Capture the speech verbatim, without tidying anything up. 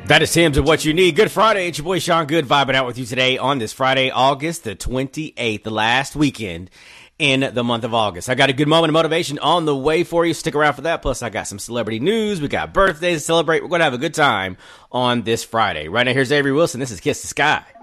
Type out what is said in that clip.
That is Tim's and What You Need. Good Friday. It's your boy Sean Good vibing out with you today on this Friday, August the twenty-eighth, the last weekend in the month of August. I got a good moment of motivation on the way for you. Stick around for that. Plus, I got some celebrity news. We got birthdays to celebrate. We're going to have a good time on this Friday. Right now, here's Avery Wilson. This is Kiss the Sky.